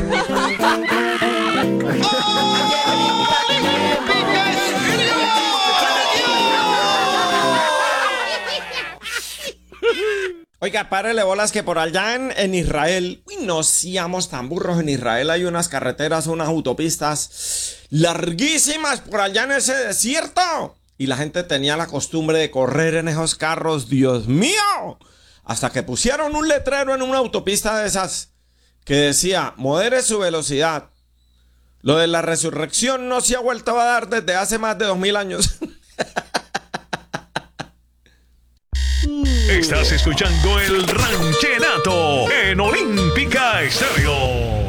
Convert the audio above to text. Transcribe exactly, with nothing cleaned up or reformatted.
Oiga, párele bolas que por allá en, en Israel, uy, no seamos tan burros, en Israel hay unas carreteras, unas autopistas larguísimas por allá en ese desierto. Y la gente tenía la costumbre de correr en esos carros, Dios mío. Hasta que pusieron un letrero en una autopista de esas que decía, modere su velocidad. Lo de la resurrección no se ha vuelto a dar desde hace más de dos mil años. Estás escuchando el Ranchenato en Olímpica Estéreo.